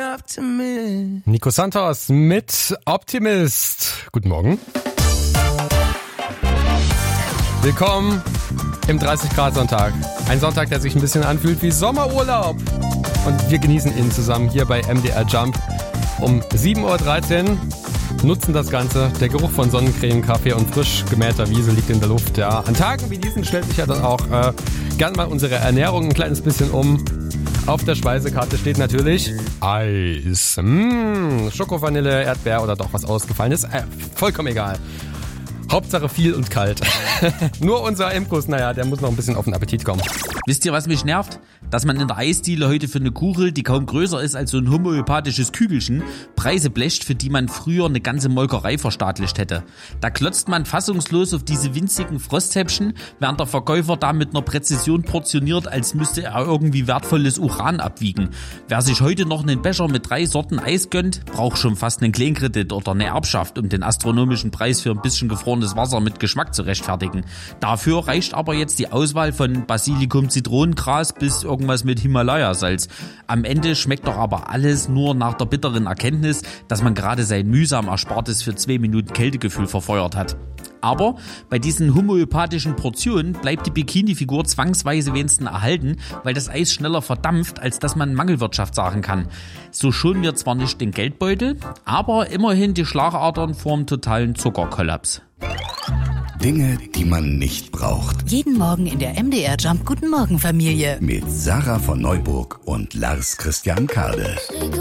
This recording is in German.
Nico Santos mit Optimist. Guten Morgen. Willkommen im 30-Grad-Sonntag. Ein Sonntag, der sich ein bisschen anfühlt wie Sommerurlaub. Und wir genießen ihn zusammen hier bei MDR Jump um 7.13 Uhr. Nutzen das Ganze. Der Geruch von Sonnencreme, Kaffee und frisch gemähter Wiese liegt in der Luft. Ja, an Tagen wie diesen stellt sich ja dann auch gern mal unsere Ernährung ein kleines bisschen um. Auf der Speisekarte steht natürlich Eis. Schoko, Vanille, Erdbeer oder doch was Ausgefallenes. Vollkommen egal. Hauptsache viel und kalt. Nur unser Imkus, naja, der muss noch ein bisschen auf den Appetit kommen. Wisst ihr, was mich nervt? Dass man in der Eisdiele heute für eine Kugel, die kaum größer ist als so ein homöopathisches Kügelchen, Preise blecht, für die man früher eine ganze Molkerei verstaatlicht hätte. Da klotzt man fassungslos auf diese winzigen Frosthäppchen, während der Verkäufer da mit einer Präzision portioniert, als müsste er irgendwie wertvolles Uran abwiegen. Wer sich heute noch einen Becher mit 3 Sorten Eis gönnt, braucht schon fast einen Kleinkredit oder eine Erbschaft, um den astronomischen Preis für ein bisschen gefrorenes Wasser mit Geschmack zu rechtfertigen. Dafür reicht aber jetzt die Auswahl von Basilikum, Zitronengras bis irgendwas mit Himalaya-Salz. Am Ende schmeckt doch aber alles nur nach der bitteren Erkenntnis, dass man gerade sein mühsam Erspartes für 2 Minuten Kältegefühl verfeuert hat. Aber bei diesen homöopathischen Portionen bleibt die Bikini-Figur zwangsweise wenigstens erhalten, weil das Eis schneller verdampft, als dass man Mangelwirtschaft sagen kann. So schonen wir zwar nicht den Geldbeutel, aber immerhin die Schlagadern vorm totalen Zuckerkollaps. Dinge, die man nicht braucht. Jeden Morgen in der MDR Jump Guten Morgen Familie. Mit Sarah von Neuburg und Lars Christian Kade.